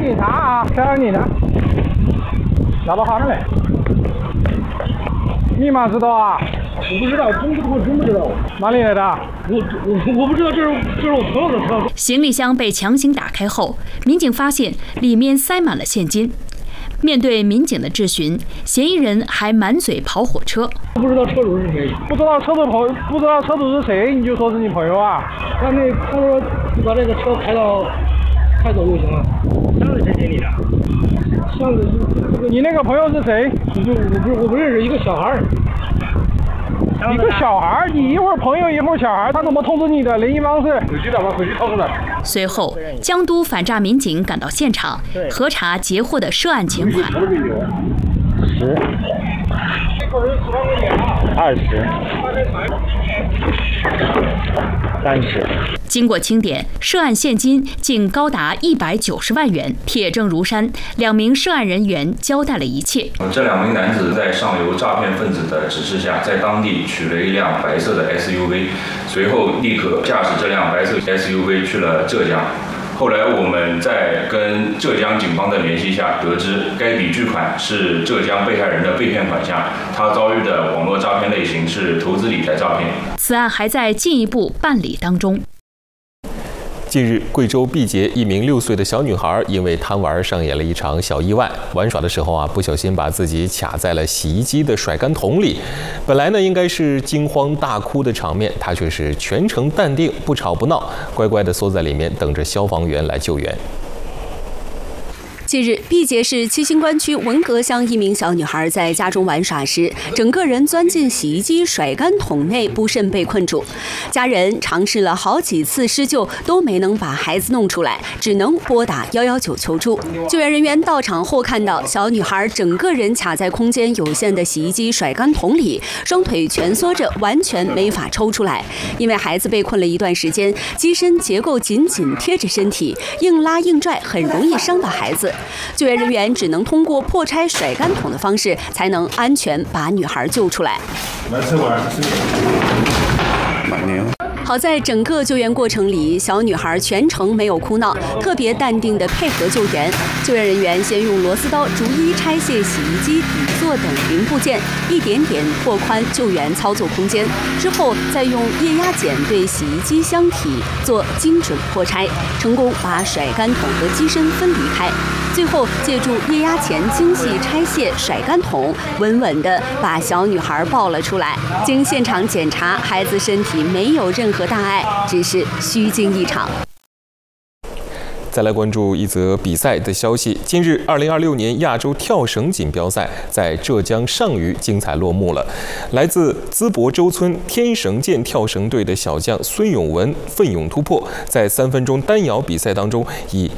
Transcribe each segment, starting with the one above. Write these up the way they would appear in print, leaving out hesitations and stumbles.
给你查啊，调你的，拿到号了没？密码知道啊？ 我不知道，真不知道。 哪里来的？ 我不知道，这是我朋友的车。 行李箱被强行打开后，民警发现里面塞满了现金。面对民警的质询，嫌疑人还满嘴跑火车。 不知道车主是谁， 不知道车主是谁，你就说是你朋友啊？ 他说把这个车开走就行了。箱子是谁你的？箱子是你那个朋友是谁？ 我不认识，一个小孩。 一个小孩，你一会儿朋友一会儿小孩，他怎么通知你的联系方式？ 手机掏出来。 随后，江都反诈民警赶到现场，核查截获的涉案钱款。 10，20，30。 经过清点，涉案现金竟高达190万元，铁证如山。2名涉案人员交代了一切。 这2名男子在上游诈骗分子的指示下，在当地取了一辆白色的 SUV， 随后立刻驾驶这辆白色 SUV 去了浙江。后来我们在跟浙江警方的联系下，得知该笔巨款是浙江被害人的被骗款项，他遭遇的网络诈骗类型是投资理财诈骗。 此案还在进一步办理当中。 近日，贵州毕节一名6岁的小女孩因为贪玩上演了一场小意外。玩耍的时候不小心把自己卡在了洗衣机的甩干桶里。本来应该是惊慌大哭的场面，她却是全程淡定，不吵不闹，乖乖地缩在里面等着消防员来救援。 近日，毕节市七星关区文革乡一名小女孩在家中玩耍时，整个人钻进洗衣机甩干桶内，不慎被困住。家人尝试了好几次施救，都没能把孩子弄出来，只能拨打119求助。救援人员到场后看到小女孩整个人卡在空间有限的洗衣机甩干桶里，双腿蜷缩着，完全没法抽出来。因为孩子被困了一段时间，机身结构紧紧贴着身体，硬拉硬拽很容易伤到孩子。救援人员只能通过破拆甩干桶的方式，才能安全把女孩救出来。好在整个救援过程里，小女孩全程没有哭闹，特别淡定地配合救援。救援人员先用螺丝刀逐一拆卸洗衣机底座等零部件，一点点拓宽救援操作空间。之后再用液压剪对洗衣机箱体做精准破拆，成功把甩干桶和机身分离开。最后借助液压钳精细拆卸甩干桶，稳稳地把小女孩抱了出来。经现场检查，孩子身体没有任何大碍，只是虚惊一场。 再来关注一则比赛的消息。近日，2026年亚洲跳绳锦标赛在浙江上虞精彩落幕了。来自淄博周村天绳涧跳绳队的小将孙永文奋勇突破，在3分钟单摇比赛当中，以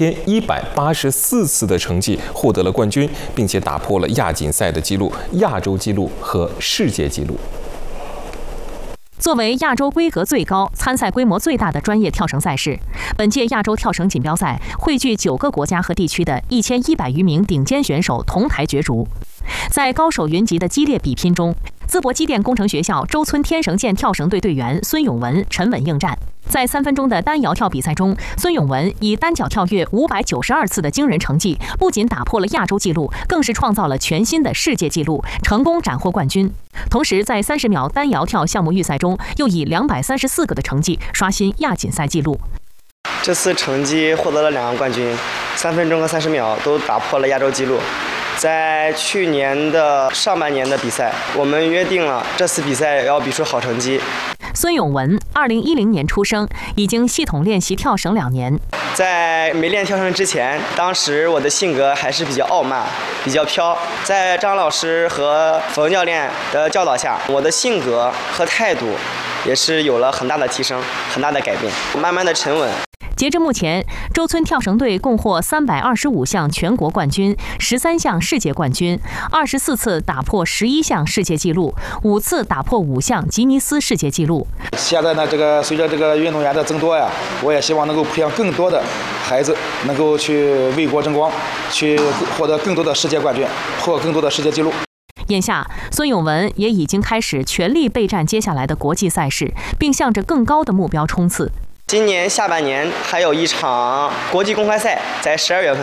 1184次的成绩获得了冠军，并且打破了亚锦赛的纪录、亚洲纪录和世界纪录。 作为亚洲规格最高、参赛规模最大的专业跳绳赛事，本届亚洲跳绳锦标赛汇聚9个国家和地区的1100余名顶尖选手同台角逐。在高手云集的激烈比拼中，淄博机电工程学校周村天绳涧跳绳队队员孙永文沉稳应战。在3分钟的单摇跳比赛中，孙永文以单脚跳跃592次的惊人成绩，不仅打破了亚洲纪录，更是创造了全新的世界纪录，成功斩获冠军。同时，在30秒单摇跳项目预赛中，又以234个的成绩刷新亚锦赛纪录。 这次成绩获得了2个冠军，3分钟和30秒都打破了亚洲纪录。在去年的上半年的比赛，我们约定了这次比赛要比出好成绩。 孙永文2010年出生，已经系统练习跳绳2年。 在没练跳绳之前，当时我的性格还是比较傲慢，比较飘。在张老师和冯教练的教导下，我的性格和态度也是有了很大的提升，很大的改变，慢慢的沉稳。 截至目前，周村跳绳队共获325项全国冠军、13项世界冠军、24次打破11项世界纪录、5次打破5项吉尼斯世界纪录。 现在呢，随着运动员的增多呀，我也希望能够培养更多的孩子，能够去为国争光，去获得更多的世界冠军，获更多的世界纪录。 眼下，孙永文也已经开始全力备战接下来的国际赛事，并向着更高的目标冲刺。 今年下半年还有一场国际公开赛，在12月份。